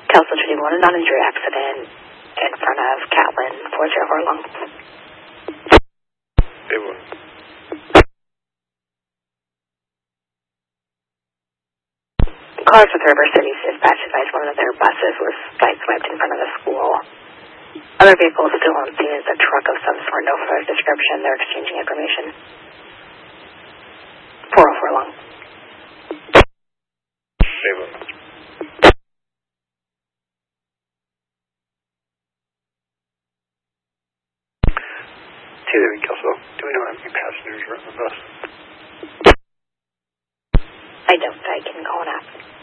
Kelso 21, a non-injury accident in front of Catlin, 404 Long. Stable. Callers with River City's dispatch advised one of their buses was sideswiped in front of the school. Other vehicles still on scene is a truck of some sort, no further description. They're exchanging information. 404 Long. Stable. Taylor and Kelso, do we know how many passengers were on the bus? I don't. I can call and ask.